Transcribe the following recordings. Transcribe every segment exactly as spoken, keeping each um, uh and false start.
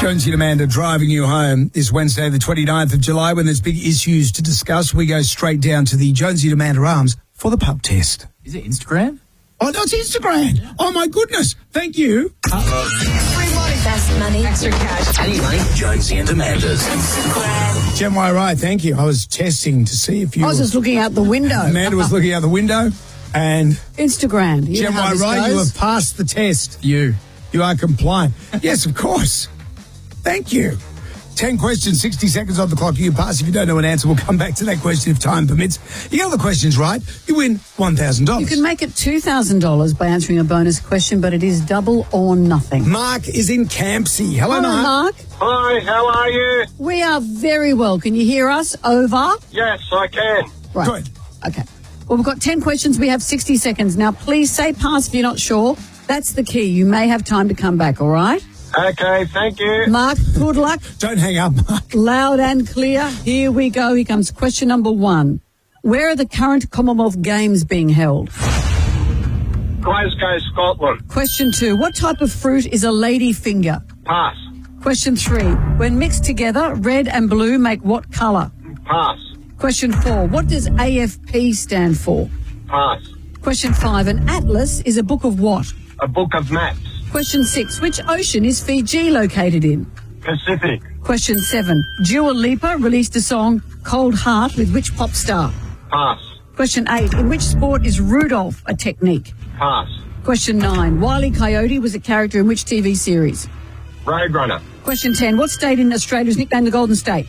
Jonesy and Amanda driving you home this Wednesday, the twenty-ninth of July. When there's big issues to discuss, we go straight down to the Jonesy and Amanda Arms for the pub test. Is it Instagram? Oh, no, it's Instagram. Oh, my goodness. Thank you. Best money, extra cash, Any money? Jonesy and Amanda's. Instagram. Jen Y. Right, thank you. I was testing to see if you I was were- just looking out the window. Amanda was looking out the window, and Instagram. You Jen know how Y. this Right, you goes. have passed the test. You. You are compliant. Yes, of course. Thank you. Ten questions, sixty seconds on the clock. You pass. If you don't know an answer, we'll come back to that question if time permits. You get all the questions right, you win one thousand dollars. You can make it two thousand dollars by answering a bonus question, but it is double or nothing. Mark is in Campsie. Hello, Hello, Mark. Mark. Hi, how are you? We are very well. Can you hear us? Over. Yes, I can. Right. Good. Okay. Well, we've got ten questions. We have sixty seconds. Now, please say pass if you're not sure. That's the key. You may have time to come back, all right? Okay, thank you. Mark, good luck. Don't hang up, Mark. Loud and clear. Here we go. Here comes question number one. Where are the current Commonwealth Games being held? Glasgow, Scotland. Question two. What type of fruit is a lady finger? Pass. Question three. When mixed together, red and blue make what colour? Pass. Question four. What does A F P stand for? Pass. Question five. An atlas is a book of what? A book of maps. Question six. Which ocean is Fiji located in? Pacific. Question seven. Dua Lipa released a song, Cold Heart, with which pop star? Pass. Question eight. In which sport is Rudolph a technique? Pass. Question nine. Wile E. Coyote was a character in which T V series? Roadrunner. Question ten. What state in Australia is nicknamed the Golden State?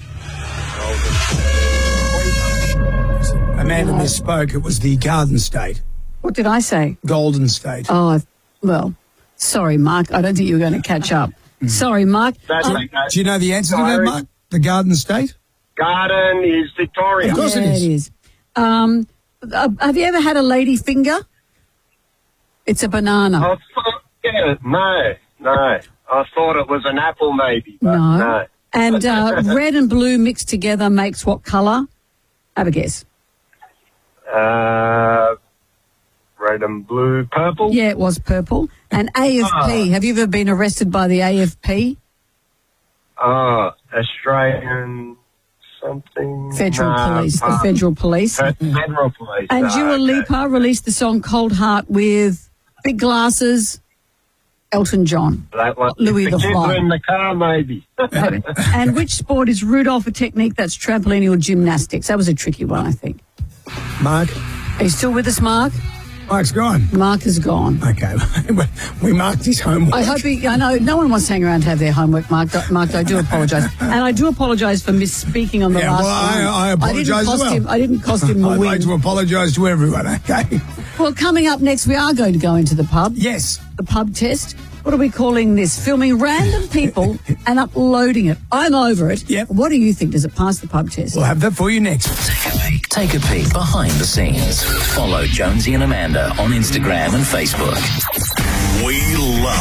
Amanda misspoke. It was the Garden State. What did I say? Golden State. Oh, well, sorry, Mark. I don't think you were going to catch up. Sorry, Mark. That's Um, okay. Do you know the answer to that, Sorry. Mark? The Garden State? Garden is Victoria. Of course yeah, it is. it is. Um, uh, have you ever had a lady finger? It's a banana. I thought, yeah, no, no. I thought it was an apple maybe, but no. no. And uh, red and blue mixed together makes what colour? Have a guess. Uh, red and blue, purple? Yeah, it was purple. And A F P. Have you ever been arrested by the A F P? Oh, Australian something? Federal No, Police. The pass. Federal Police. Fe- Federal Police. And oh, Dua okay. Lipa released the song Cold Heart with big glasses, Elton John. That one. Louis the the kids Fly. were in the car, maybe. And which sport is Rudolph a technique? That's trampoline or gymnastics? That was a tricky one, I think. Mark? Are you still with us, Mark? Mark's gone. Mark is gone. Okay. We marked his homework. I hope he, I know no one wants to hang around to have their homework, Mark. Mark, I do apologise. And I do apologise for misspeaking on the Yeah, last well, I- one. I apologise didn't as cost well. Him, I didn't cost him the I'd win. like to apologise to everyone, okay? Well, coming up next, we are going to go into the pub. Yes. The pub test. What are we calling this? Filming random people and uploading it. I'm over it. Yep. What do you think? Does it pass the pub test? We'll have that for you next. Take a peek. Take a peek behind the scenes. Follow Jonesy and Amanda on Instagram and Facebook. We love